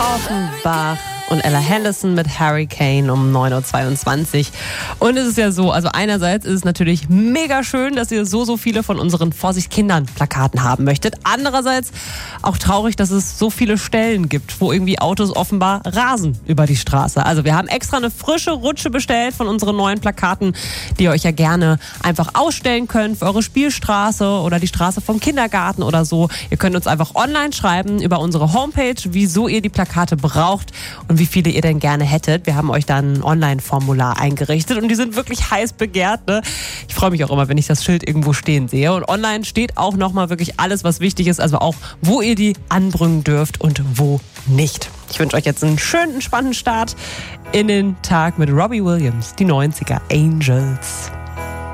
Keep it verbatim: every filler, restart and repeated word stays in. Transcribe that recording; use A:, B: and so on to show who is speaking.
A: Offenbach und Ella Henderson mit Hurricane um neun Uhr zweiundzwanzig. Und es ist ja so, also einerseits ist es natürlich mega schön, dass ihr so, so viele von unseren Vorsicht-Kindern-Plakaten haben möchtet. Andererseits auch traurig, dass es so viele Stellen gibt, wo irgendwie Autos offenbar rasen über die Straße. Also wir haben extra eine frische Rutsche bestellt von unseren neuen Plakaten, die ihr euch ja gerne einfach ausstellen könnt für eure Spielstraße oder die Straße vom Kindergarten oder so. Ihr könnt uns einfach online schreiben über unsere Homepage, wieso ihr die Plakate braucht und wie viele ihr denn gerne hättet. Wir haben euch dann ein Online-Formular eingerichtet und die sind wirklich heiß begehrt. Ne? Ich freue mich auch immer, wenn ich das Schild irgendwo stehen sehe. Und online steht auch nochmal wirklich alles, was wichtig ist. Also auch, wo ihr die anbringen dürft und wo nicht. Ich wünsche euch jetzt einen schönen, entspannten Start in den Tag mit Robbie Williams, die neunziger Angels.